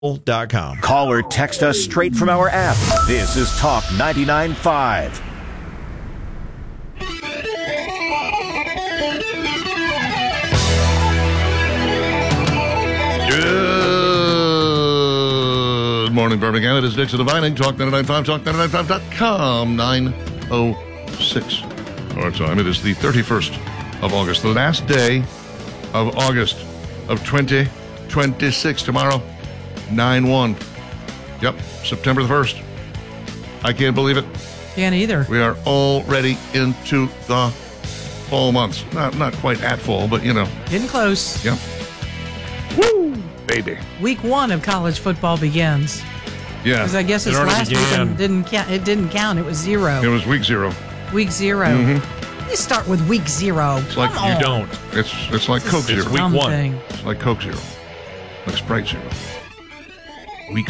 Call or text us straight from our app. This is Talk 99.5. Good morning, Birmingham. It is Dixon Divining. Talk 99.5, talk995.com, 9:06. Our time. It is the 31st of August, the last day of August of 2026. Tomorrow, 9/1. Yep, September the 1st. I can't believe it. Can't either. We are already into the fall months. Not quite at fall, but you know. Getting close. Yep. Woo, baby. Week 1 of college football begins. Yeah. Because I guess this last weekend didn't count. It didn't count. It was 0. It was week 0. Week 0. Mm-hmm. You start with week 0. It's like You don't. It's like Coke Zero. It's week 1. Thing. It's like Coke Zero. Like Sprite Zero. Week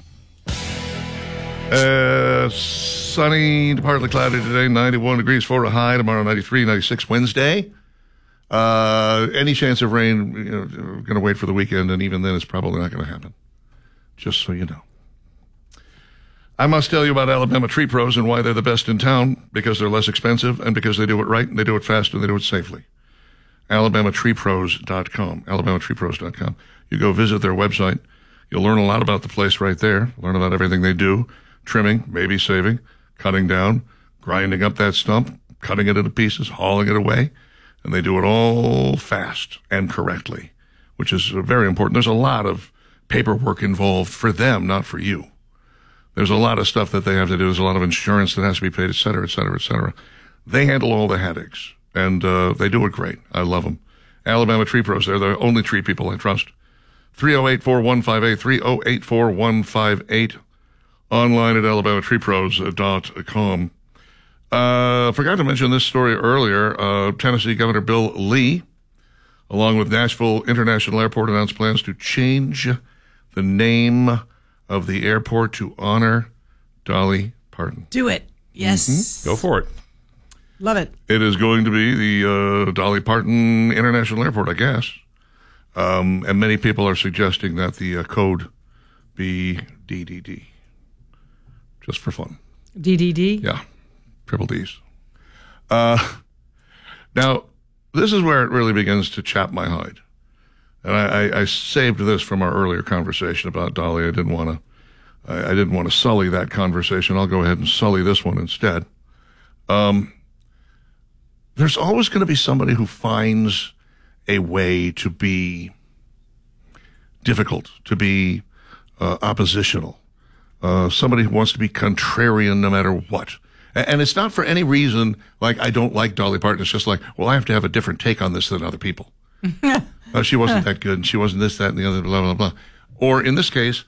0. Sunny, partly cloudy today, 91 degrees for a high. Tomorrow, 93, 96 Wednesday. Any chance of rain, we're going to wait for the weekend, and even then it's probably not going to happen. Just so you know. I must tell you about Alabama Tree Pros and why they're the best in town, because they're less expensive and because they do it right and they do it fast and they do it safely. AlabamaTreePros.com. AlabamaTreePros.com. You go visit their website. You'll learn a lot about the place right there. Learn about everything they do. Trimming, maybe saving, cutting down, grinding up that stump, cutting it into pieces, hauling it away. And they do it all fast and correctly, which is very important. There's a lot of paperwork involved for them, not for you. There's a lot of stuff that they have to do. There's a lot of insurance that has to be paid, et cetera, et cetera, et cetera. They handle all the headaches, and they do it great. I love them. Alabama Tree Pros, they're the only tree people I trust. 308-4158, 308-4158, online at alabamatreepros.com. Forgot to mention this story earlier. Tennessee Governor Bill Lee, along with Nashville International Airport, announced plans to change the name of the airport to honor Dolly Parton. Do it. Yes. Mm-hmm. Go for it. Love it. It is going to be the Dolly Parton International Airport, I guess. And many people are suggesting that the code be DDD. Just for fun. DDD? Yeah. Triple D's. Now, this is where it really begins to chap my hide. And I saved this from our earlier conversation about Dolly. I didn't want to sully that conversation. I'll go ahead and sully this one instead. There's always going to be somebody who finds a way to be difficult, to be oppositional. Somebody who wants to be contrarian no matter what. And it's not for any reason like I don't like Dolly Parton. It's just like, well, I have to have a different take on this than other people. She wasn't that good, and she wasn't this, that, and the other, blah, blah, blah. Or in this case,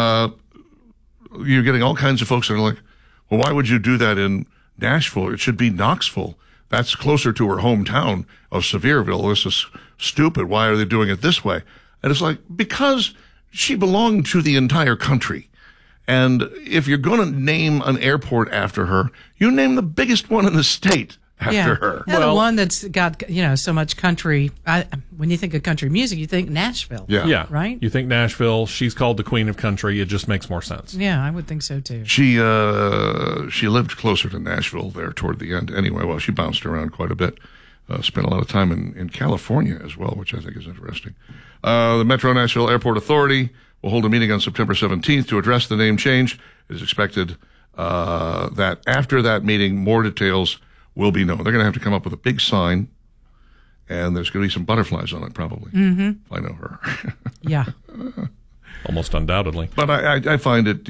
you're getting all kinds of folks that are like, well, why would you do that in Nashville? It should be Knoxville. That's closer to her hometown of Sevierville. This is stupid. Why are they doing it this way? And it's like, because she belonged to the entire country. And if you're going to name an airport after her, you name the biggest one in the state after her. Yeah, the one that's got, so much country. When you think of country music, you think Nashville. Yeah. Right? You think Nashville, she's called the Queen of Country. It just makes more sense. Yeah, I would think so, too. She lived closer to Nashville there toward the end anyway. Well, she bounced around quite a bit. Spent a lot of time in California as well, which I think is interesting. The Metro Nashville Airport Authority will hold a meeting on September 17th to address the name change. It is expected that after that meeting, more details will be known. They're going to have to come up with a big sign, and there's going to be some butterflies on it, probably. Mm-hmm. If I know her. Yeah. Almost undoubtedly. But I find it,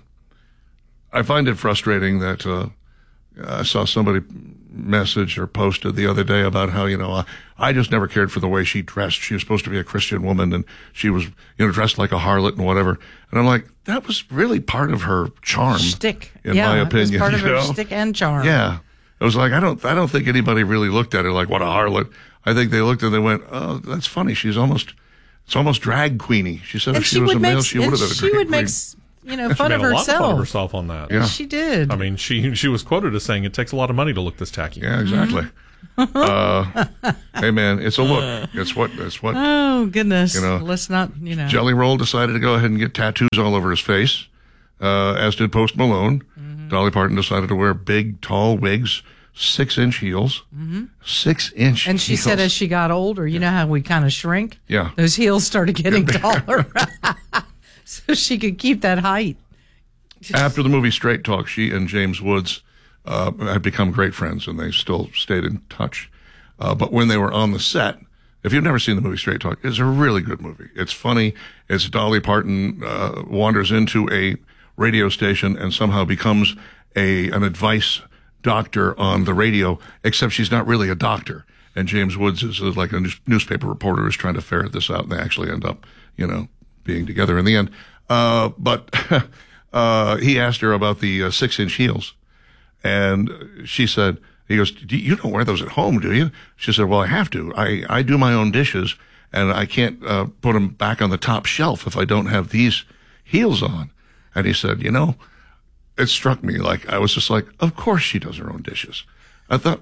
I find it frustrating that I saw somebody message or posted the other day about how, I just never cared for the way she dressed. She was supposed to be a Christian woman, and she was, dressed like a harlot and whatever. And I'm like, that was really part of her charm. Shtick. In my opinion. It was part of her shtick and charm. Yeah. It was like, I don't think anybody really looked at her like, what a harlot. I think they looked and they went, oh, that's funny. It's almost drag queeny. She said if she was a male, she would have been a drag queen. She would make, fun of herself. A lot of fun of herself on that. Yeah. She did. I mean, she was quoted as saying it takes a lot of money to look this tacky. Yeah, exactly. Hey man, it's a look. It's what. Oh goodness! You know, Let's not. Jelly Roll decided to go ahead and get tattoos all over his face, as did Post Malone. Dolly Parton decided to wear big, tall wigs, 6-inch heels, 6-inch. And she heels. said as she got older, you know how we kind of shrink? Yeah. Those heels started getting taller. So she could keep that height. After the movie Straight Talk, she and James Woods had become great friends, and they still stayed in touch. But when they were on the set, if you've never seen the movie Straight Talk, it's a really good movie. It's funny. It's Dolly Parton wanders into a radio station and somehow becomes an advice doctor on the radio, except she's not really a doctor. And James Woods is like a newspaper reporter who's trying to ferret this out, and they actually end up, being together in the end. But he asked her about the 6-inch heels, and he goes, you don't wear those at home, do you? She said, well, I have to. I do my own dishes, and I can't put them back on the top shelf if I don't have these heels on. And he said, it struck me I was just like, of course she does her own dishes. I thought,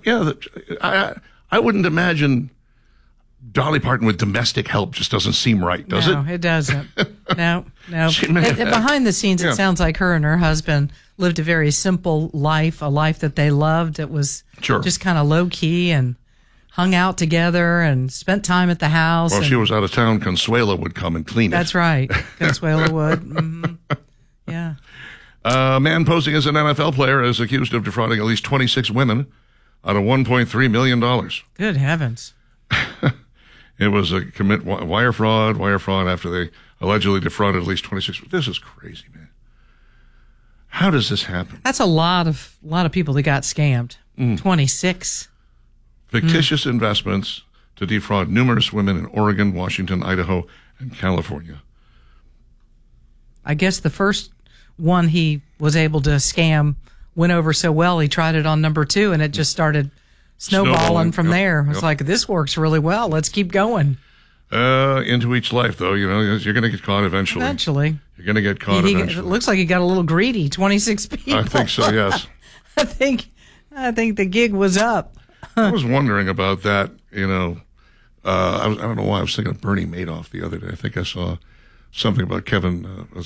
I wouldn't imagine Dolly Parton with domestic help just doesn't seem right, does it? No, it doesn't. No. Behind the scenes, it sounds like her and her husband lived a very simple life, a life that they loved. It was just kind of low key and hung out together and spent time at the house. While she was out of town, Consuela would come and clean it. That's right. Consuela would. Mm-hmm. Yeah. A man posing as an NFL player is accused of defrauding at least 26 women out of $1.3 million. Good heavens. It was a wire fraud after they allegedly defrauded at least 26. This is crazy, man. How does this happen? That's a lot of people that got scammed. 26. Fictitious investments to defraud numerous women in Oregon, Washington, Idaho, and California. I guess the first one he was able to scam went over so well, he tried it on number 2, and it just started snowballing from there. It's like, this works really well. Let's keep going. Into each life, though, you're going to get caught eventually. You're going to get caught eventually. It looks like he got a little greedy. 26 people. I think so, yes. I think the gig was up. I was wondering about that, I don't know why I was thinking of Bernie Madoff the other day. I think I saw something about Kevin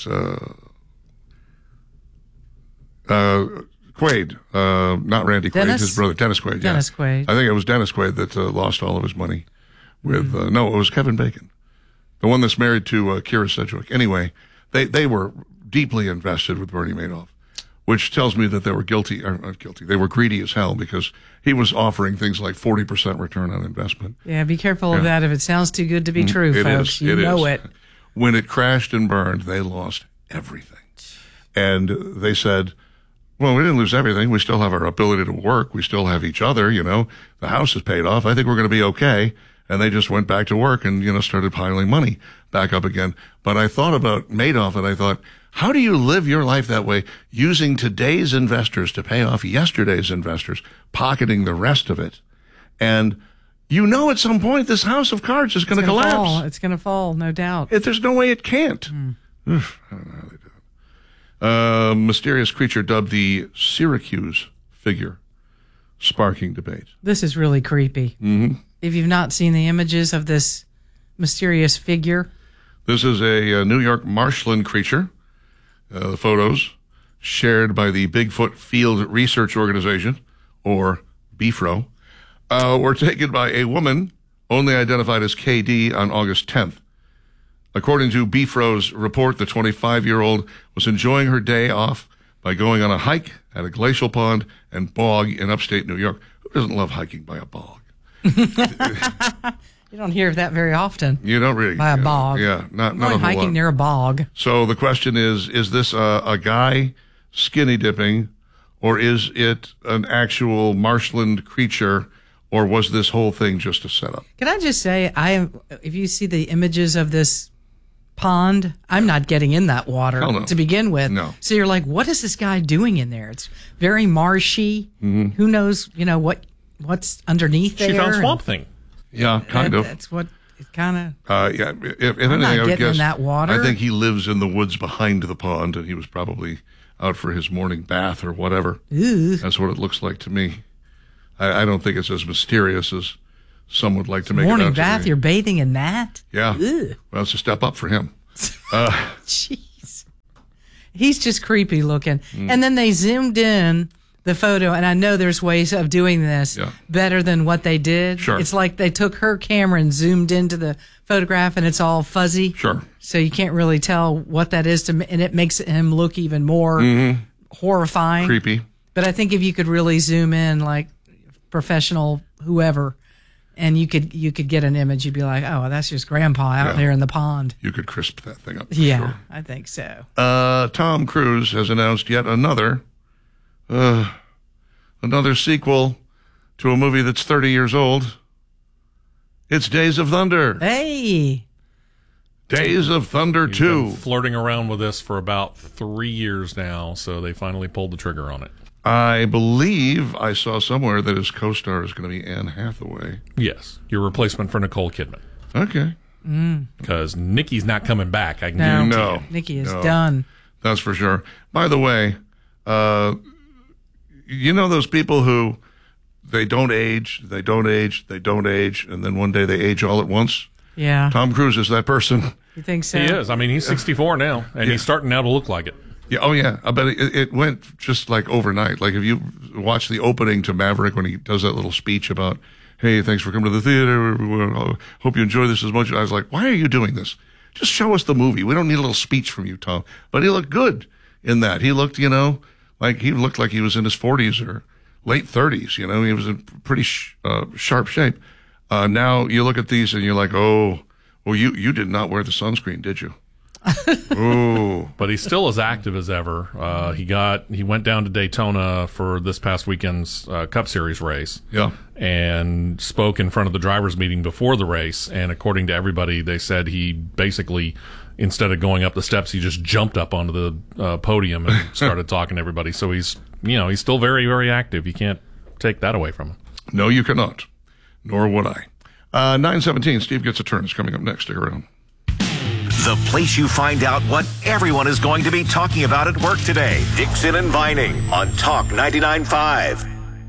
Quaid, not Randy Quaid, his brother, Dennis Quaid. Dennis Quaid. I think it was Dennis Quaid that lost all of his money with, no, it was Kevin Bacon, the one that's married to Kira Sedgwick. Anyway, they were deeply invested with Bernie Madoff, which tells me that they were they were greedy as hell, because he was offering things like 40% return on investment. Yeah, be careful of that. If it sounds too good to be true, folks, you know it. When it crashed and burned, they lost everything. And they said, well, we didn't lose everything. We still have our ability to work. We still have each other, The house is paid off. I think we're going to be okay. And they just went back to work and, started piling money back up again. But I thought about Madoff, and I thought, how do you live your life that way, using today's investors to pay off yesterday's investors, pocketing the rest of it? And at some point this house of cards is going to collapse. It's going to fall, no doubt. There's no way it can't. Oof, I don't know how they do it. Mysterious creature dubbed the Syracuse figure, sparking debate. This is really creepy. Mm-hmm. If you've not seen the images of this mysterious figure. This is a New York marshland creature. The photos shared by the Bigfoot Field Research Organization, or BFRO, were taken by a woman only identified as KD on August 10th. According to BFRO's report, the 25-year-old was enjoying her day off by going on a hike at a glacial pond and bog in upstate New York. Who doesn't love hiking by a bog? You don't hear of that very often. You don't really. By a bog. Yeah, not a whole hiking lot. near a bog. So the question is this a guy skinny dipping, or is it an actual marshland creature, or was this whole thing just a setup? Can I just say, if you see the images of this pond, I'm not getting in that water to begin with. No. So you're like, what is this guy doing in there? It's very marshy. Mm-hmm. Who knows, what's underneath there? She found Swamp Thing. Yeah, kind of. That's what it kind of. Yeah, if anything, not I would getting guess in that water. I think he lives in the woods behind the pond, and he was probably out for his morning bath or whatever. Ooh. That's what it looks like to me. I don't think it's as mysterious as some would like to make it out to be. Morning bath, you're bathing in that? Yeah. Ugh. Well, it's a step up for him. Jeez. He's just creepy looking. And then they zoomed in the photo, and I know there's ways of doing this better than what they did. Sure. It's like they took her camera and zoomed into the photograph, and it's all fuzzy. Sure. So you can't really tell what that is, and it makes him look even more horrifying. Creepy. But I think if you could really zoom in, like professional whoever, and you could get an image, you'd be like, oh, that's just Grandpa out there in the pond. You could crisp that thing up. Yeah, sure. I think so. Tom Cruise has announced yet another sequel to a movie that's 30 years old. It's Days of Thunder. Hey. Days of Thunder He's 2. been flirting around with this for about 3 years now, so they finally pulled the trigger on it. I believe I saw somewhere that his co-star is going to be Anne Hathaway. Yes, your replacement for Nicole Kidman. Okay. Because Nikki's not coming back. I can guarantee No. Nikki is done. That's for sure. By the way, you know those people who they don't age, and then one day they age all at once? Yeah. Tom Cruise is that person. You think so? He is. I mean, he's 64 now, and he's starting now to look like it. Yeah, oh yeah. I bet it went just like overnight. Like if you watch the opening to Maverick when he does that little speech about, hey, thanks for coming to the theater. Hope you enjoy this as much. I was like, why are you doing this? Just show us the movie. We don't need a little speech from you, Tom. But he looked good in that. He looked, like he was in his 40s or late 30s. He was in pretty sharp shape. Now you look at these and you're like, you did not wear the sunscreen, did you? Ooh. But he's still as active as ever. He went down to Daytona for this past weekend's Cup Series race. Yeah. And spoke in front of the drivers' meeting before the race. And according to everybody, they said he basically, instead of going up the steps, he just jumped up onto the podium and started talking to everybody. So he's still very, very active. You can't take that away from him. No, you cannot. Nor would I. 9:17, Steve Gets a Turn is coming up next. Stick around. The place you find out what everyone is going to be talking about at work today. Dixon and Vining on Talk 99.5.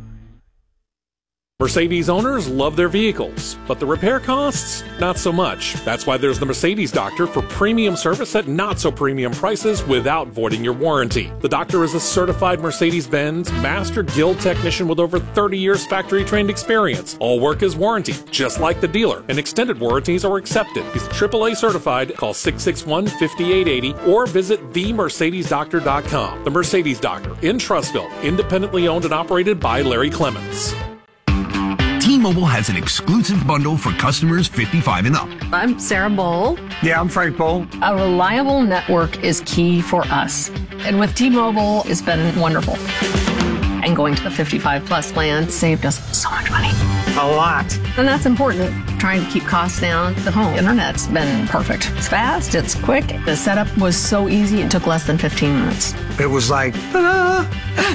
Mercedes owners love their vehicles, but the repair costs, not so much. That's why there's the Mercedes Doctor for premium service at not-so-premium prices without voiding your warranty. The Doctor is a certified Mercedes-Benz Master Guild technician with over 30 years factory-trained experience. All work is warranted, just like the dealer, and extended warranties are accepted. He's AAA certified. Call 661-5880 or visit themercedesdoctor.com. The Mercedes Doctor in Trussville, independently owned and operated by Larry Clements. T-Mobile has an exclusive bundle for customers 55 and up. I'm Sarah Bowl. Yeah, I'm Frank Bowl. A reliable network is key for us. And with T-Mobile, it's been wonderful. And going to the 55 plus plan saved us so much money. A lot. And that's important. Trying to keep costs down. The home internet's been perfect. It's fast, it's quick. The setup was so easy, it took less than 15 minutes. It was like, ta-da!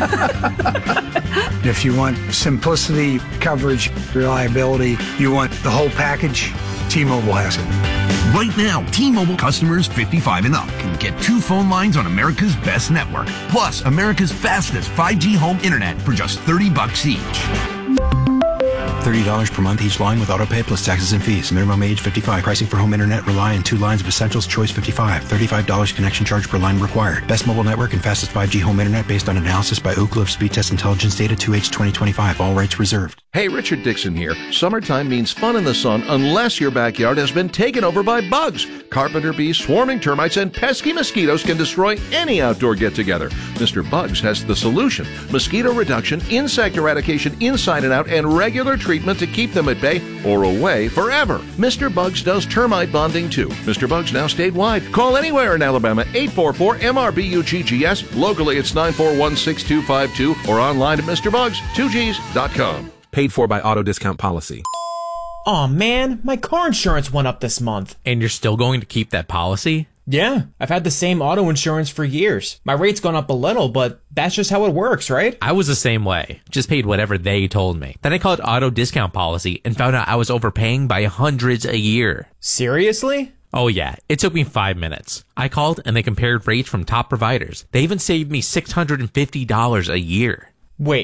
If you want simplicity, coverage, reliability, you want the whole package, T-Mobile has it. Right now, T-Mobile customers 55 and up can get 2 phone lines on America's best network, plus America's fastest 5G home internet for just $30 each. $30 per month each line with autopay plus taxes and fees. Minimum age 55. Pricing for home internet rely on 2 lines of Essentials Choice 55. $35 connection charge per line required. Best mobile network and fastest 5G home internet based on analysis by Ookla of Speed Test Intelligence data 2H 2025. All rights reserved. Hey, Richard Dixon here. Summertime means fun in the sun unless your backyard has been taken over by bugs. Carpenter bees, swarming termites, and pesky mosquitoes can destroy any outdoor get-together. Mr. Bugs has the solution. Mosquito reduction, insect eradication inside and out, and regular treatment to keep them at bay or away forever. Mr. Bugs does termite bonding too. Mr. Bugs now statewide. Call anywhere in Alabama, 844-MRBUGGS. Locally, it's 941-6252 or online at MrBugs2Gs.com. Paid for by Auto Discount Policy. Aw, man, my car insurance went up this month. And you're still going to keep that policy? Yeah, I've had the same auto insurance for years. My rate's gone up a little, but that's just how it works, right? I was the same way. Just paid whatever they told me. Then I called Auto Discount Policy and found out I was overpaying by hundreds a year. Seriously? Oh yeah, it took me 5 minutes. I called and they compared rates from top providers. They even saved me $650 a year. Wait.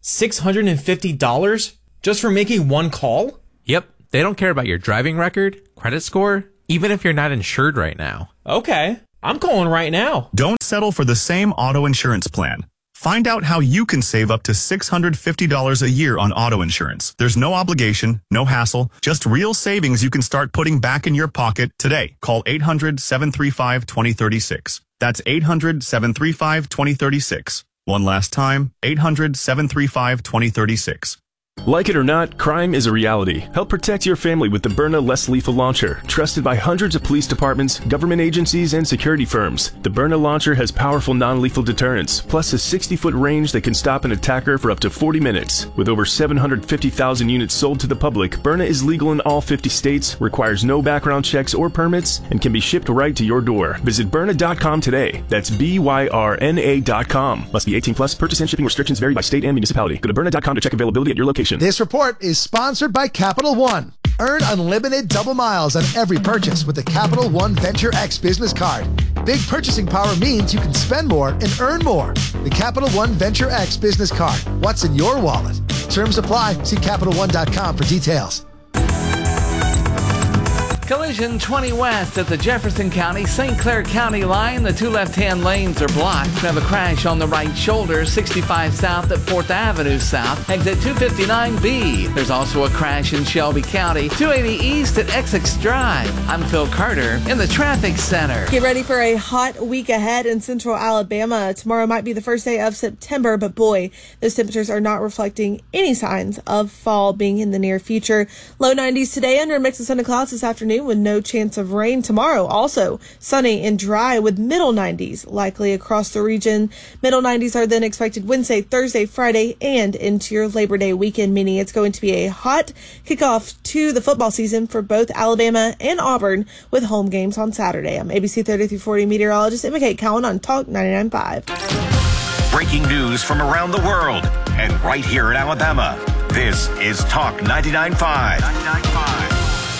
$650 just for making one call? Yep. They don't care about your driving record, credit score, even if you're not insured right now. Okay. I'm calling right now. Don't settle for the same auto insurance plan. Find out how you can save up to $650 a year on auto insurance. There's no obligation, no hassle, just real savings you can start putting back in your pocket today. Call 800-735-2036. That's 800-735-2036. One last time, 800-735-2036. Like it or not, crime is a reality. Help protect your family with the Byrna Less Lethal Launcher. Trusted by hundreds of police departments, government agencies, and security firms. The Byrna Launcher has powerful non-lethal deterrence, plus a 60-foot range that can stop an attacker for up to 40 minutes. With over 750,000 units sold to the public, Byrna is legal in all 50 states, requires no background checks or permits, and can be shipped right to your door. Visit Byrna.com today. That's BYRNA.com. Must be 18 plus. Purchase and shipping restrictions vary by state and municipality. Go to Byrna.com to check availability at your location. This report is sponsored by Capital One. Earn unlimited double miles on every purchase with the Capital One Venture X business card. Big purchasing power means you can spend more and earn more. The Capital One Venture X business card. What's in your wallet? Terms apply. See CapitalOne.com for details. Collision 20 west at the Jefferson County, St. Clair County line. The two left-hand lanes are blocked. We have a crash on the right shoulder, 65 south at 4th Avenue South, exit 259B. There's also a crash in Shelby County, 280 east at Essex Drive. I'm Phil Carter in the traffic center. Get ready for a hot week ahead in central Alabama. Tomorrow might be the first day of September, but boy, those temperatures are not reflecting any signs of fall being in the near future. Low 90s today under a mix of sun and clouds this afternoon, with no chance of rain. Tomorrow also sunny and dry with middle 90s likely across the region. Middle 90s are then expected Wednesday, Thursday, Friday, and into your Labor Day weekend, meaning it's going to be a hot kickoff to the football season for both Alabama and Auburn with home games on Saturday. I'm ABC 30 through 40 meteorologist Emma Kate Cowan on Talk 99.5. Breaking news from around the world and right here in Alabama. This is Talk 99.5.